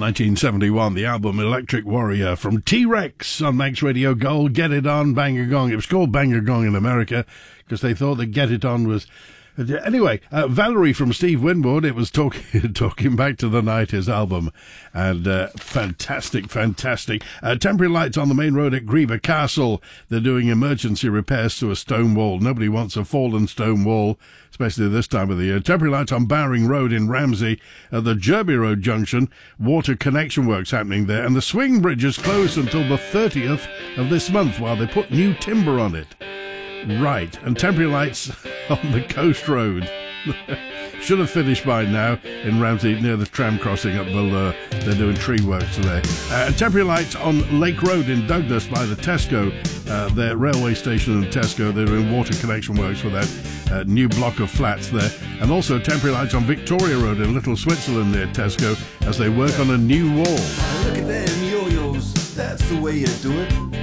1971, the album Electric Warrior from T-Rex on Manx Radio Gold. Get It On, Bang a Gong. It was called Bang a Gong in America because they thought that Get It On was... Anyway, Valerie from Steve Winwood, it was talking back to the night, his album, and fantastic. Temporary lights on the main road at Greeba Castle. They're doing emergency repairs to a stone wall. Nobody wants a fallen stone wall, especially this time of the year. Temporary lights on Bowring Road in Ramsey at the Jerby Road junction. Water connection works happening there, and the swing bridge is closed until the 30th of this month while they put new timber on it. Right, and temporary lights on the Coast Road. Should have finished by now in Ramsey near the tram crossing up below. They're doing tree works today. And temporary lights on Lake Road in Douglas by the Tesco, their railway station and Tesco. They're doing water connection works for that new block of flats there. And also temporary lights on Victoria Road in Little Switzerland near Tesco as they work on a new wall. Look at them yo-yos, that's the way you do it.